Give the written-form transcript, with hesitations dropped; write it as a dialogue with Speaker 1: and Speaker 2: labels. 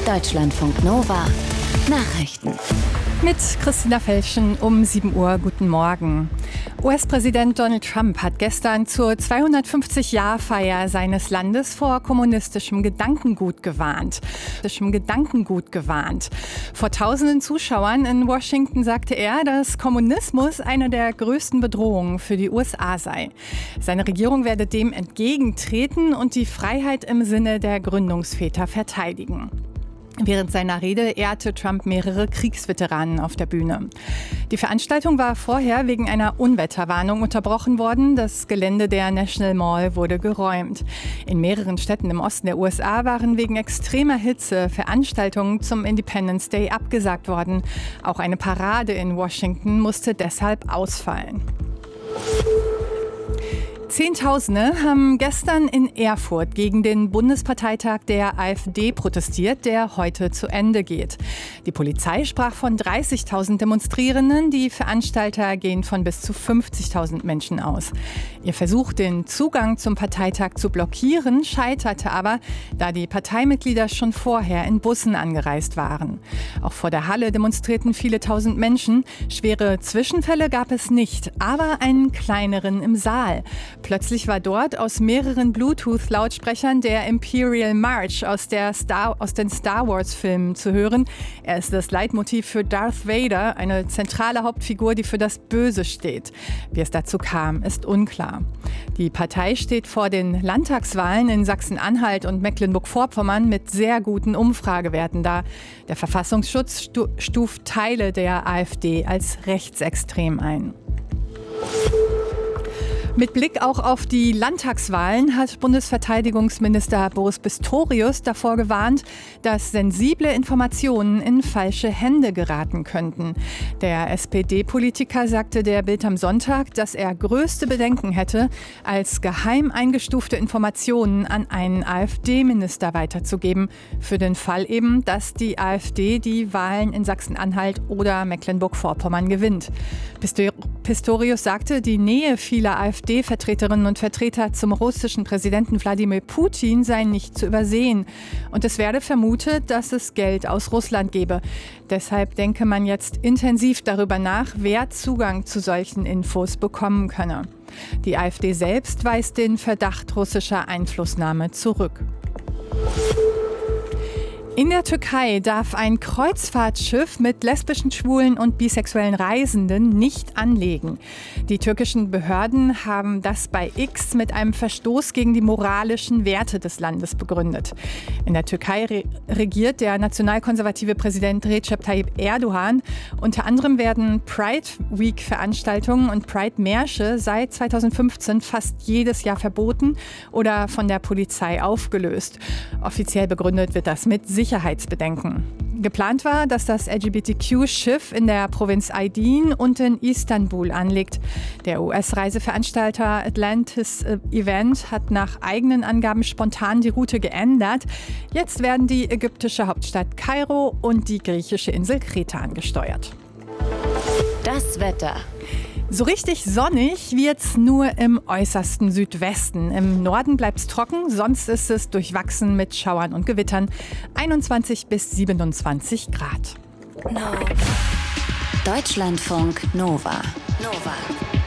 Speaker 1: Deutschlandfunk Nova Nachrichten.
Speaker 2: Mit Christina Felschen um 7 Uhr. Guten Morgen. US-Präsident Donald Trump hat gestern zur 250-Jahr-Feier seines Landes vor kommunistischem Gedankengut gewarnt. Vor tausenden Zuschauern in Washington sagte er, dass Kommunismus eine der größten Bedrohungen für die USA sei. Seine Regierung werde dem entgegentreten und die Freiheit im Sinne der Gründungsväter verteidigen. Während seiner Rede ehrte Trump mehrere Kriegsveteranen auf der Bühne. Die Veranstaltung war vorher wegen einer Unwetterwarnung unterbrochen worden. Das Gelände der National Mall wurde geräumt. In mehreren Städten im Osten der USA waren wegen extremer Hitze Veranstaltungen zum Independence Day abgesagt worden. Auch eine Parade in Washington musste deshalb ausfallen. Zehntausende haben gestern in Erfurt gegen den Bundesparteitag der AfD protestiert, der heute zu Ende geht. Die Polizei sprach von 30.000 Demonstrierenden, die Veranstalter gehen von bis zu 50.000 Menschen aus. Ihr Versuch, den Zugang zum Parteitag zu blockieren, scheiterte aber, da die Parteimitglieder schon vorher in Bussen angereist waren. Auch vor der Halle demonstrierten viele tausend Menschen. Schwere Zwischenfälle gab es nicht, aber einen kleineren im Saal. Plötzlich war dort aus mehreren Bluetooth-Lautsprechern der Imperial March aus den Star Wars-Filmen zu hören. Er ist das Leitmotiv für Darth Vader, eine zentrale Hauptfigur, die für das Böse steht. Wie es dazu kam, ist unklar. Die Partei steht vor den Landtagswahlen in Sachsen-Anhalt und Mecklenburg-Vorpommern mit sehr guten Umfragewerten da. Der Verfassungsschutz stuft Teile der AfD als rechtsextrem ein. Mit Blick auch auf die Landtagswahlen hat Bundesverteidigungsminister Boris Pistorius davor gewarnt, dass sensible Informationen in falsche Hände geraten könnten. Der SPD-Politiker sagte der Bild am Sonntag, dass er größte Bedenken hätte, als geheim eingestufte Informationen an einen AfD-Minister weiterzugeben, für den Fall eben, dass die AfD die Wahlen in Sachsen-Anhalt oder Mecklenburg-Vorpommern gewinnt. Pistorius sagte, die Nähe vieler AfD-Vertreterinnen und Vertreter zum russischen Präsidenten Wladimir Putin sei nicht zu übersehen. Und es werde vermutet, dass es Geld aus Russland gebe. Deshalb denke man jetzt intensiv darüber nach, wer Zugang zu solchen Infos bekommen könne. Die AfD selbst weist den Verdacht russischer Einflussnahme zurück. In der Türkei darf ein Kreuzfahrtschiff mit lesbischen, schwulen und bisexuellen Reisenden nicht anlegen. Die türkischen Behörden haben das bei X mit einem Verstoß gegen die moralischen Werte des Landes begründet. In der Türkei regiert der nationalkonservative Präsident Recep Tayyip Erdogan. Unter anderem werden Pride Week Veranstaltungen und Pride Märsche seit 2015 fast jedes Jahr verboten oder von der Polizei aufgelöst. Offiziell begründet wird das mit Sicherheitsbedenken. Geplant war, dass das LGBTQ-Schiff in der Provinz Aydin und in Istanbul anlegt. Der US-Reiseveranstalter Atlantis Event hat nach eigenen Angaben spontan die Route geändert. Jetzt werden die ägyptische Hauptstadt Kairo und die griechische Insel Kreta angesteuert.
Speaker 1: Das Wetter.
Speaker 2: So richtig sonnig wird's nur im äußersten Südwesten. Im Norden bleibt's trocken, sonst ist es durchwachsen mit Schauern und Gewittern. 21 bis 27 Grad.
Speaker 1: Deutschlandfunk Nova.